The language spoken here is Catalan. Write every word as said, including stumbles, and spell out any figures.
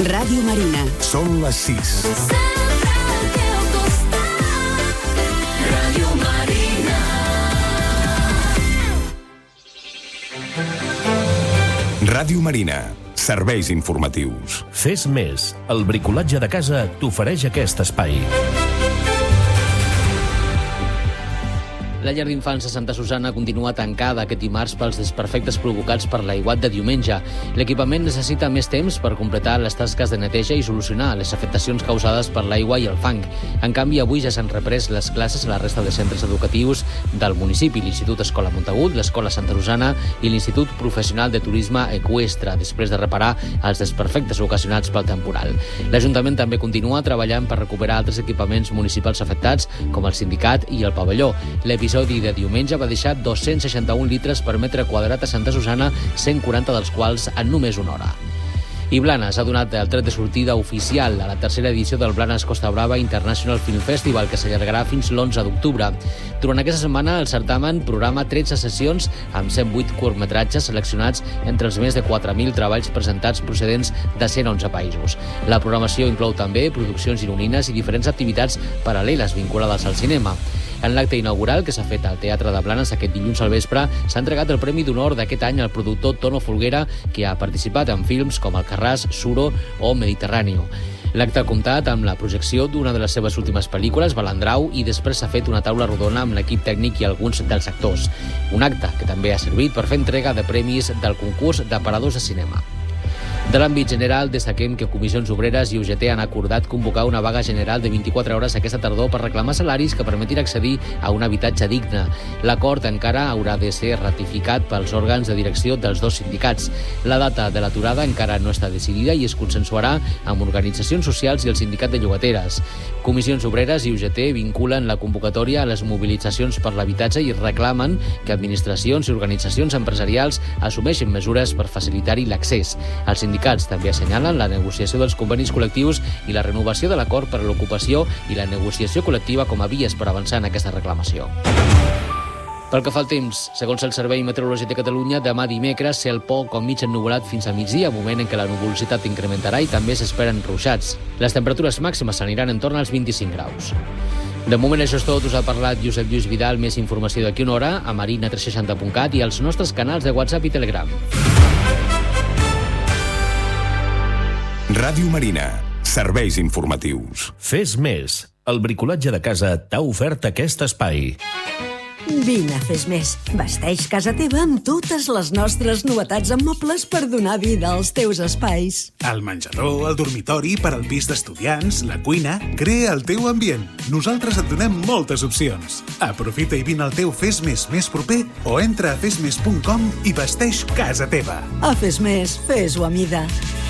Ràdio Marina. Són les sis. Ràdio Marina. Ràdio Marina. Serveis informatius. Fes més. El bricolatge de casa t'ofereix aquest espai. La llar d'infants de Santa Susana continua tancada aquest dimarts pels desperfectes provocats per l'aiguat de diumenge. L'equipament necessita més temps per completar les tasques de neteja i solucionar les afectacions causades per l'aigua i el fang. En canvi, avui ja s'han reprès les classes a la resta de centres educatius del municipi, l'Institut Escola Montagut, l'Escola Santa Susana i l'Institut Professional de Turisme Eqüestre, després de reparar els desperfectes ocasionats pel temporal. L'Ajuntament també continua treballant per recuperar altres equipaments municipals afectats, com el sindicat i el pavelló. L'episodi L'episodi de diumenge va deixar dos-cents seixanta-un litres per metre quadrat a Santa Susana, cent quaranta dels quals en només una hora. I Blanes ha donat el tret de sortida oficial a la tercera edició del Blanes Costa Brava International Film Festival, que s'allargarà fins l'onze d'octubre. Durant aquesta setmana, el certamen programa tretze sessions amb cent vuit curtmetratges seleccionats entre els més de quatre mil treballs presentats procedents de cent onze països. La programació inclou també produccions gironines i diferents activitats paral·leles vinculades al cinema. En l'acte inaugural, que s'ha fet al Teatre de Blanes aquest dilluns al vespre, s'ha entregat el Premi d'Honor d'aquest any al productor Tono Folguera, que ha participat en films com Alcarràs, Suro o Mediterráneo. L'acte ha comptat amb la projecció d'una de les seves últimes pel·lícules, Balandrau, i després s'ha fet una taula rodona amb l'equip tècnic i alguns dels actors. Un acte que també ha servit per fer entrega de premis del concurs d'aparadors de cinema. De l'àmbit general, destaquem que Comissions Obreres i U G T han acordat convocar una vaga general de vint-i-quatre hores aquesta tardor per reclamar salaris que permetin accedir a un habitatge digne. L'acord encara haurà de ser ratificat pels òrgans de direcció dels dos sindicats. La data de l'aturada encara no està decidida i es consensuarà amb organitzacions socials i el sindicat de llogateres. Comissions Obreres i U G T vinculen la convocatòria a les mobilitzacions per l'habitatge i reclamen que administracions i organitzacions empresarials assumeixin mesures per facilitar-hi l'accés. Els sindicats també assenyalen la negociació dels convenis col·lectius i la renovació de l'acord per a l'ocupació i la negociació col·lectiva com a vies per avançar en aquesta reclamació. Pel que fa al temps, segons el Servei Meteorològic de Catalunya, demà dimecres cel poc o mig ennuvolat fins a migdia, moment en què la nuvolositat incrementarà i també s'esperen ruixats. Les temperatures màximes s'aniran en torn als vint-i-cinc graus. De moment això és tot, us ha parlat Josep Lluís Vidal, més informació d'aquí una hora a marina tres seixanta punt cat i als nostres canals de WhatsApp i Telegram. Ràdio Marina. Serveis informatius. Fes més. El bricolatge de casa t'ha ofert aquest espai. Vine a Fes Més. Vesteix casa teva amb totes les nostres novetats en mobles per donar vida als teus espais. El menjador, el dormitori, per al pis d'estudiants, la cuina... Crea el teu ambient. Nosaltres et donem moltes opcions. Aprofita i vine al teu Fes Més més proper o entra a fes més punt com i vesteix casa teva. A Fes Més, fes-ho a mida.